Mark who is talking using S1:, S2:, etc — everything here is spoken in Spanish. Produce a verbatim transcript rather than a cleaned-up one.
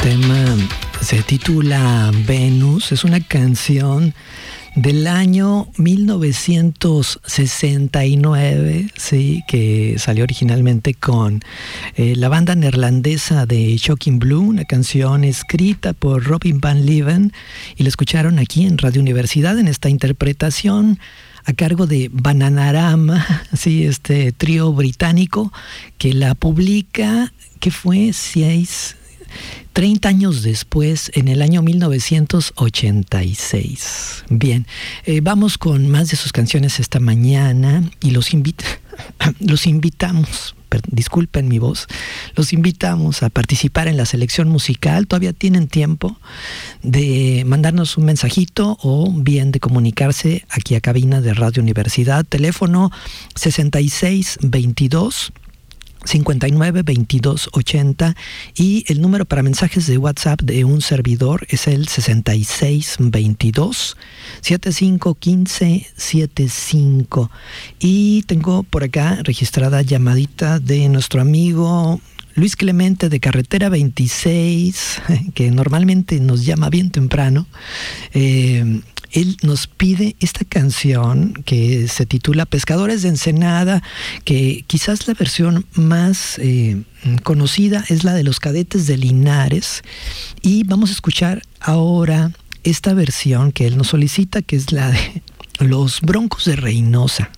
S1: tema se titula Venus, es una canción del año mil novecientos sesenta y nueve, sí, que salió originalmente con eh, la banda neerlandesa de Shocking Blue, una canción escrita por Robin van Leeuwen, y la escucharon aquí en Radio Universidad en esta interpretación a cargo de Bananarama, sí, este trío británico que la publica, que fue seis, treinta años después, en el año mil novecientos ochenta y seis. Bien, eh, vamos con más de sus canciones esta mañana y los, invita los invitamos, perdón, disculpen mi voz, los invitamos a participar en la selección musical. Todavía tienen tiempo de mandarnos un mensajito o bien de comunicarse aquí a cabina de Radio Universidad. Teléfono sesenta y seis veintidós cincuenta y nueve veintidós ochenta, y el número para mensajes de WhatsApp de un servidor es el sesenta y seis veintidós setenta y cinco quince setenta y cinco. Y tengo por acá registrada llamadita de nuestro amigo Luis Clemente de Carretera veintiséis, que normalmente nos llama bien temprano. Eh, Él nos pide esta canción que se titula Pescadores de Ensenada, que quizás la versión más eh, conocida es la de los Cadetes de Linares, y vamos a escuchar ahora esta versión que él nos solicita, que es la de los Broncos de Reynosa.